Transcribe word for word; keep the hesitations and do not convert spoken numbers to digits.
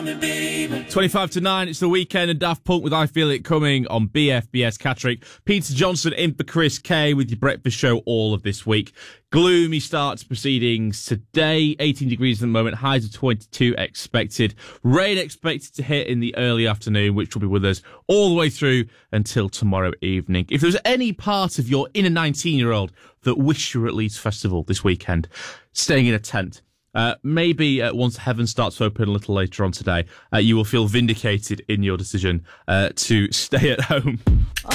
twenty-five to nine, it's the weekend and Daft Punk with I Feel It Coming on B F B S Catterick. Peter Johnson in for Chris Kay with your breakfast show all of this week. Gloomy start to proceedings today, eighteen degrees at the moment, highs of twenty-two expected. Rain expected to hit in the early afternoon, which will be with us all the way through until tomorrow evening. If there's any part of your inner nineteen-year-old that wished you were at Leeds Festival this weekend, staying in a tent, Uh, maybe uh, once heaven starts to open a little later on today, uh, you will feel vindicated in your decision uh, to stay at home.